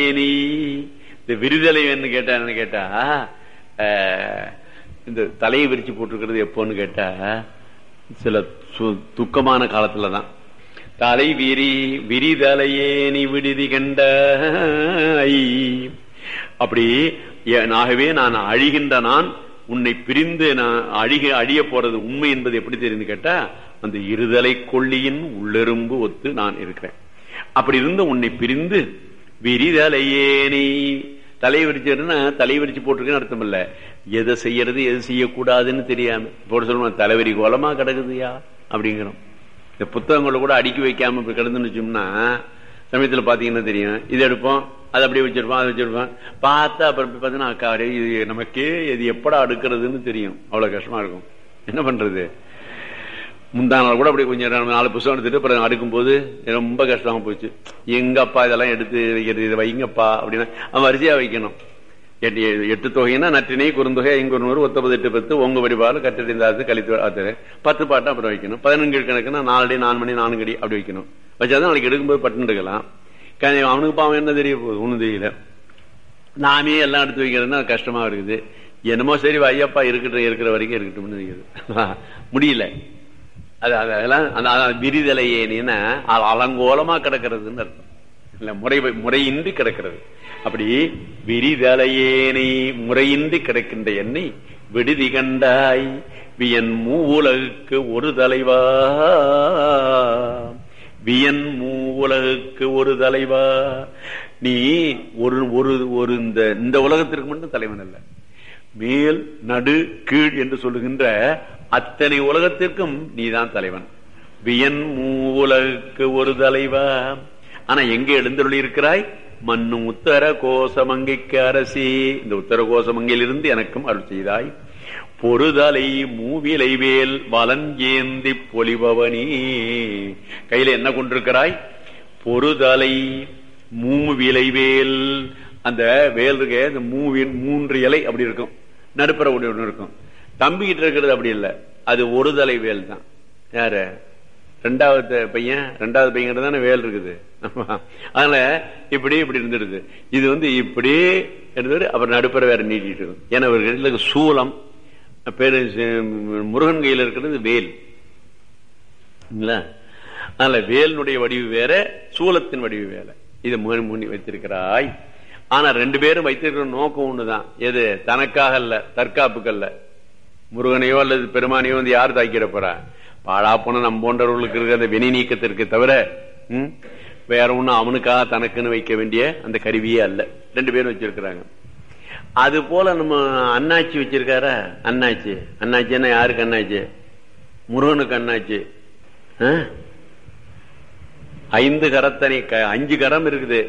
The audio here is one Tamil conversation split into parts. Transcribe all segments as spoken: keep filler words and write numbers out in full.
இந்த விரிதலை கேட்டா கேட்டா இந்த தலையை விரிச்சு போட்டிருக்கிறது எப்போன்னு கேட்டா சில துக்கமான காலத்துலதான். தலை விரி விரிதலையே நீ விடுதி கண்ட அப்படி ஆகவே நான் அழிகின்ற நான் உன்னை பிரிந்து நான் அழிக அழிய போறது உண்மை என்பது எப்படி தெரிந்து கேட்டா அந்த இருதலை கொள்ளியின் உள்ளெரும்பு ஒத்து நான் இருக்கிறேன். அப்படி இருந்து உன்னை பிரிந்து விரிதலையே நீ தலை விரிச்சுன்னா தலை விரிச்சு போட்டிருக்கேன்னு அர்த்தம் இல்ல, எதை செய்யறது எது செய்யக்கூடாதுன்னு தெரியாம போட்டு சொல்லணும். தலைவரி கோலமா கிடக்குதுயா அப்படிங்கிறோம். இந்த புத்தகங்களை கூட அடுக்கி வைக்காம இப்படி கிடந்துன்னு வச்சோம்னா சமயத்துல பாத்தீங்கன்னா தெரியும். இது எடுப்போம், அதை அப்படியே வச்சிருப்போம், அதை வச்சிருப்போம், பார்த்தா அப்புறம் பார்த்தீங்கன்னா இது நமக்கே இது எப்படா அடுக்கிறதுன்னு தெரியும். அவ்வளவு கஷ்டமா இருக்கும். என்ன பண்றது? முந்தா நாள் கூட அப்படி கொஞ்சம் நாலு புத்தகம் எடுத்துட்டு அப்புறம் அடுக்கும் போது ரொம்ப கஷ்டமா போச்சு. எங்கப்பா இதெல்லாம் எடுத்து வைக்கிறது, இதை வைங்கப்பா அப்படின்னா அவன் வரிசையா வைக்கணும். எட்டு எட்டு தொகைன்னா நற்றினை குறுந்தொகை ஐங்குறுநூறு ஒத்தப்பது எட்டு பத்து உங்க வடிவாறு கட்டடிந்தாது கழித்து ஆத்துறேன் பத்து பாட்டம் அப்புறம் வைக்கணும். பதினஞ்சு கணக்குன்னா நாலடி நாலு மணி நான்கு அடி அப்படி வைக்கணும். வச்சாதான் நாளைக்கு எடுக்கும்போது பட்டு எடுக்கலாம். அவனுக்கு பாவம் என்ன தெரிய போகுது ஒன்னும் தெரியல. நாமே எல்லாம் எடுத்து வைக்கிறதுனா கஷ்டமா இருக்குது. என்னமோ சரி ஐயப்பா இருக்கட்டும், இருக்கிற வரைக்கும் இருக்கட்டும் நினைக்கிறது முடியல. அது அதெல்லாம் அந்த விரிதலையேனா அலங்கோலமா கிடக்கிறதுன்னு அர்த்தம் இல்ல, முறை முறையின்றி கிடக்கிறது. அப்படி விரிதலையேனை முறையின்றி கிடக்கின்ற என்னை விடுதி கண்டாய் வியன் மூவுலகுக்கு ஒரு தலைவா, வியன் மூவுலகுக்கு ஒரு தலைவா. நீ ஒரு ஒரு ஒரு இந்த இந்த உலகத்திற்கு மட்டும் தலைவன் அல்ல, மேல் நடு கீழ் என்று சொல்லுகின்ற அத்தனை உலகத்திற்கும் நீதான் தலைவன். வியன் மூவுலகுக்கு ஒரு தலைவா. ஆனா எங்க எழுந்தருளி இருக்கிறாய்? மண்ணும் உத்தர கோசமங்கைக்கு அரசி. இந்த உத்தர கோசமங்கையிலிருந்து எனக்கும் அருள் செய்தாய். பொறுதலை மூவிலை வேல் வலன் ஏந்தி பொலிபவனி. கையில என்ன கொண்டிருக்கிறாய்? பொறுதலை மூவிலை வேல். அந்த வேல் இருக்க இந்த மூவின் மூன்று இலை அப்படி இருக்கும், நடுப்புற ஒன்று இருக்கும். தம்பிக்கிட்டு இருக்கிறது அப்படி இல்லை, அது ஒரு தலை வேல் தான். யாரு? ரெண்டாவது பையன். ரெண்டாவது பையன் தானே வேல் இருக்குது. அதனால இப்படி இப்படி இருந்துடுது. இது வந்து இப்படி இருந்தது, அப்புறம் நடுப்புற வேற நீட்டிட்டு இருக்கும். ஏன்னா இவர்களுக்கு சூலம் பேரு முருகன் கையில் இருக்கிறது வேல். அதனால வேலினுடைய வடிவு வேற, சூலத்தின் வடிவு வேற. இதை முன்னி வைத்திருக்கிறாய். ஆனா ரெண்டு பேரும் வைத்திருக்கிற நோக்கம் ஒண்ணுதான். எது? தனக்காக அல்ல, தற்காப்புக்கு அல்ல. முருகனையோ அல்லது பெருமானையோ வந்து யார் தாக்கிட போறா? பாழா போன நம் போன்றவர்களுக்கு இருக்கிற அந்த வினை நீக்கத்திற்கு தவிர வேற ஒண்ணும் அவனுக்காக தனக்குன்னு வைக்க வேண்டிய அந்த கருவியே அல்ல. ரெண்டு பேரும் வச்சிருக்கிறாங்க. அது போல நம்ம அண்ணாச்சி வச்சிருக்காரா? அண்ணாச்சி அண்ணாச்சின்னா யாருக்கு அண்ணாச்சி? முருகனுக்கு அண்ணாச்சி. ஐந்து கரத்தனை அஞ்சு கரம் இருக்குது.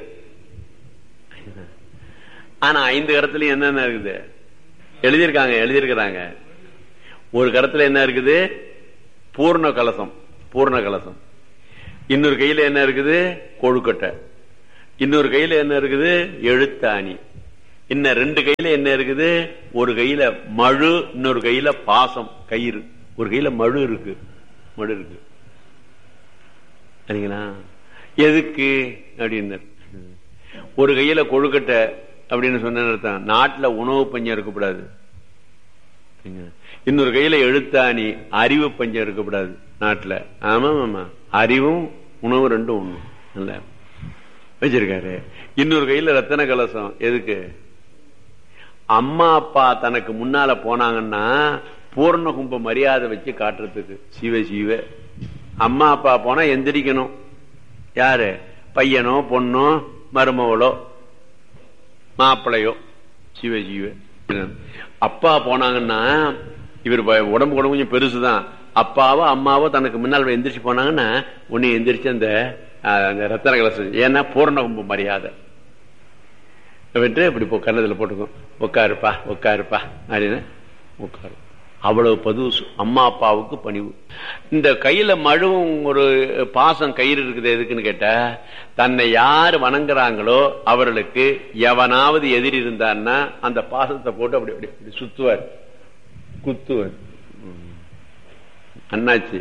ஆனா ஐந்து கரத்துலயும் என்னென்ன இருக்குது எழுதியிருக்காங்க எழுதியிருக்கிறாங்க ஒரு கரத்துல என்ன இருக்குது? பூர்ண கலசம். பூர்ண கலசம். இன்னொரு கையில என்ன இருக்குது? கொழுக்கட்டை. இன்னொரு கையில என்ன இருக்குது? எழுத்தாணி. இன்னும் ரெண்டு கையில என்ன இருக்குது? ஒரு கையில மழு, இன்னொரு கையில பாசம் கயிறு. ஒரு கையில மழு இருக்கு. மழு இருக்கு சரிங்களா? எதுக்கு அப்படின்னு ஒரு கையில கொழுக்கட்டை அப்படின்னு சொன்ன நாட்டுல உணவு பஞ்சம் இருக்கக்கூடாது. இன்னொரு கையில எழுத்தாணி, அறிவு பஞ்சம் இருக்கக்கூடாது நாட்டுல. ஆமா ஆமா, அறிவும் உணவு ரெண்டும் ஒண்ணு இல்ல வச்சிருக்காரு. இன்னொரு கையில ரத்தன கலசம். எதுக்கு? அம்மா அப்பா தனக்கு முன்னால போனாங்கன்னா பூர்ண கும்ப மரியாதை வச்சு காட்டுறதுக்கு. சிவ சிவ. அம்மா அப்பா போனா எந்திரிக்கணும். யாரு? பையனோ பொண்ணோ மருமவளோ மாப்பிளையோ. சிவ சிவ. அப்பா போனாங்கன்னா இவர் உடம்பு கூட கொஞ்சம் பெருசுதான். அப்பாவோ அம்மாவோ தனக்கு முன்னால் எந்திரிச்சு போனாங்கன்னா உன்னை எந்திரிச்சு அந்த ரத்தன கலசம். ஏன்னா பூர்ண கும்ப மரியாதை விட்டு இப்படி கன்னத்துல போட்டுக்கும். உட்காருப்பா உட்காருப்பா அப்படின்னு உட்காரு. அவ்வளவு பது அம்மா அப்பாவுக்கு பணிவு. இந்த கையில மழுவும் ஒரு பாசம் கயிறு இருக்குது. எதுக்குன்னு கேட்டா தன்னை யாரு வணங்குறாங்களோ அவர்களுக்கு எவனாவது எதிரி இருந்தான்னா அந்த பாசத்தை போட்டு அப்படி அப்படி சுத்துவார், குத்துவார். அண்ணாச்சி.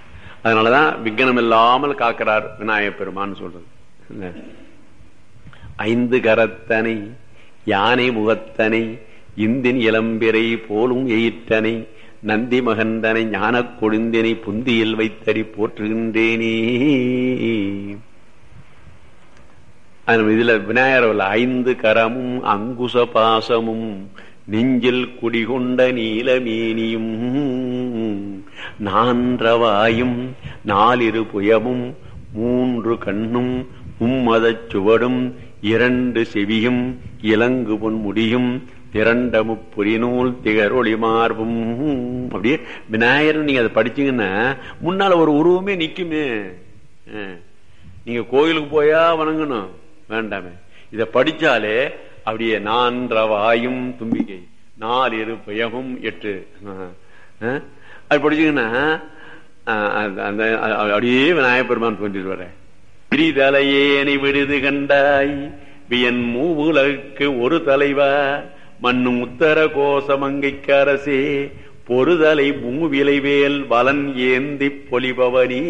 அதனாலதான் விக்னம் இல்லாமல் காக்கிறார் விநாயகப் பெருமான்னு சொல்றது. ஐந்து கரத்தனை யானை முகத்தனை இந்தின் இளம்பிரை போலும் எயிற்றனை நந்தி மகந்தனை ஞானக் கொழுந்தினை புந்தியில் வைத்தடி போற்றுகின்றேனே. இதுல விநாயகர் ஐந்து கரமும் அங்குச பாசமும் நெஞ்சில் குடிகொண்ட நீலமேனியும் நான்றவாயும் நாலிரு புயமும் மூன்று கண்ணும் மும்மதச் சுவடும் இரண்டு செவியும் இலங்கு பொன் முடியும் திரண்ட முப்புரி நூல் திகரொளி மார்பும். அப்படியே விநாயகர் நீங்க அதை படிச்சீங்கன்னா முன்னால ஒரு உருவமே நிக்குமே. நீங்க கோயிலுக்கு போயா வணங்கணும் வேண்டாமே, இத படிச்சாலே அப்படியே நான்றவாயும் தும்பிக்கை நாலிரு பயமும் எட்டு அது படிச்சீங்கன்னா அந்த அப்படியே விநாயகப் பெருமான் தோன்றிட்டு வர. திரிதலையேனை விடுது கண்டாய் வியன் மூவுலகுக்கு ஒரு தலைவா மண்ணும் உத்தர கோசமங்கைக்கு அரசே பொறுதலை மூவிலைவேல் வலன் ஏந்தி பொலிபவனி.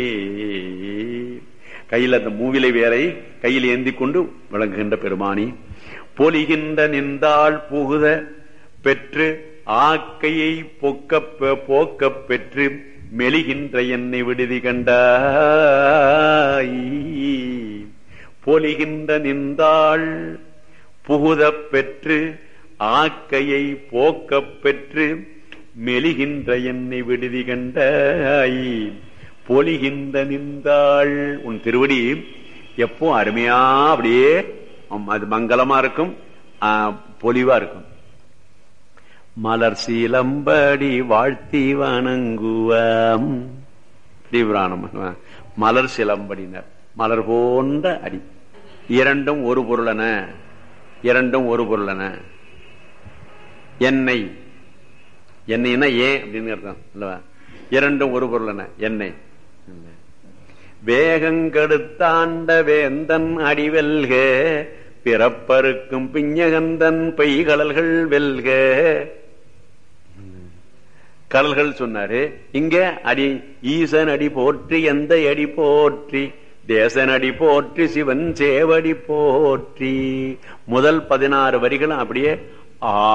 கையில் அந்த மூவிலை வேலை கையில் ஏந்தி கொண்டு விளங்குகின்ற பெருமானி. பொலிகின்ற நின்றாள் புகுத பெற்று ஆக்கையை பொக்க போக்க பெற்று மெலிகின்ற என்னை விடுதி கண்டாய். பொலிகின்ற நின்றாள் புகுத பெற்று ஆக்கையை போக்க பெற்று மெலிகின்ற என்னை விடுதி கண்டாய். பொலிகின்ற நின்றாள் உன் திருவடி எப்போ அருமையா அப்படியே அது மங்களமா இருக்கும், பொலிவா இருக்கும். மலர் சீலம்படி வாழ்த்தி வணங்குவாம் தீவிராணம். மலர் சிலம்படினர் மலர் போன்ற அடி. இரண்டும் ஒரு பொருளன, இரண்டும் ஒரு பொருளன. எண்ணெய் எண்ணெய்னா ஏன் அப்படின்னு அர்த்தம் அல்லவா? இரண்டும் ஒரு பொருளன எண்ணெய். வேகங்கெடுத்தாண்ட வேந்தன் அடிவெல்க பிறப்பருக்கும் பிஞ்சகந்தன் பெய்கடல்கள் வெல்க. கடல்கள் சொன்னாரு, இங்க அடி ஈசன் அடி போற்றி எந்த அடி போற்றி தேசன் அடி போற்றி சிவன் சேவடி போற்றி. முதல் பதினாறு வரிகளும் அப்படியே ஆ